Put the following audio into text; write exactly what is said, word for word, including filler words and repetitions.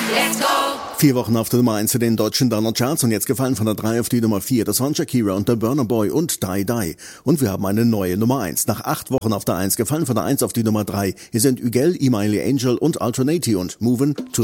Let's go! Vier Wochen auf der Nummer eins in den deutschen Download-Charts und jetzt gefallen von der drei auf die Nummer vier. Das waren Shakira und der Burna Boy und Die Die. Und wir haben eine neue Nummer eins. Nach acht Wochen auf der eins gefallen von der eins auf die Nummer drei. Hier sind Ügel, Imiley Angel und Alternati und Movin' to